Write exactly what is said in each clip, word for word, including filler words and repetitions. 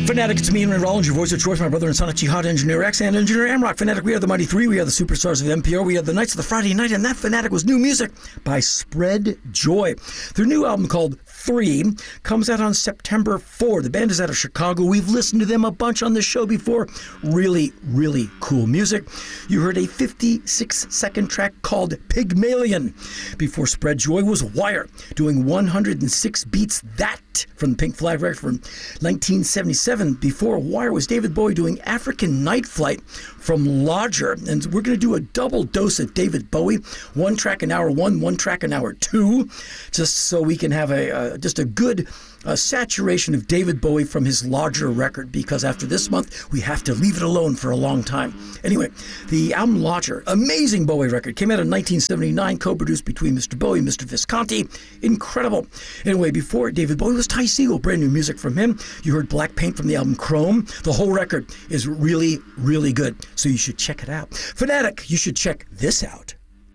Fanatic, it's me, Henry Rollins, your voice of choice, my brother and son, Jihad Engineer X, and Engineer Amrock. Fanatic, we are the Mighty Three, we are the superstars of N P R, we are the Knights of the Friday Night, and that Fanatic was new music by Spread Joy. Their new album called Three comes out on September fourth. The band is out of Chicago. We've listened to them a bunch on this show before. Really, really cool music. You heard a fifty-six second track called Pygmalion. Before Spread Joy was Wire, doing one hundred six beats. That from the Pink Flag record from nineteen seventy-seven. Before Wire was David Bowie doing African Night Flight from Lodger. And we're going to do a double dose of David Bowie. One track in hour one, one track in hour two, just so we can have a, a just a good uh, saturation of David Bowie from his Lodger record, because after this month, we have to leave it alone for a long time. Anyway, the album Lodger, amazing Bowie record, came out in nineteen seventy-nine, co-produced between Mister Bowie and Mister Visconti. Incredible. Anyway, before David Bowie was Ty Segall, brand new music from him. You heard Black Paint from the album Chrome. The whole record is really, really good, so you should check it out. Fanatic, you should check this out.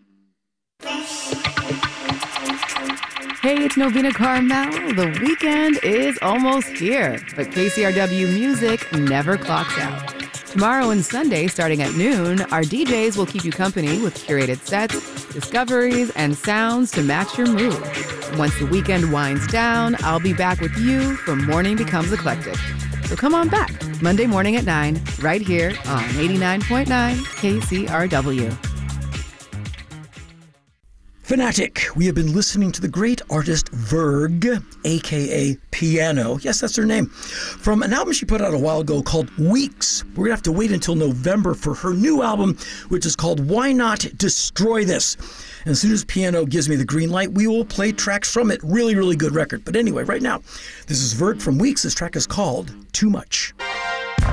Hey, it's Novena Carmel. The weekend is almost here, but K C R W music never clocks out. Tomorrow and Sunday, starting at noon, our D Js will keep you company with curated sets, discoveries, and sounds to match your mood. And once the weekend winds down, I'll be back with you for Morning Becomes Eclectic. So come on back, Monday morning at nine, right here on eighty-nine point nine K C R W. Fanatic, we have been listening to the great artist Verg, a k a. Piano. Yes, that's her name. From an album she put out a while ago called Weeks. We're going to have to wait until November for her new album, which is called Why Not Destroy This? And as soon as Piano gives me the green light, we will play tracks from it. Really, really good record. But anyway, right now, this is Verg from Weeks. This track is called Too Much.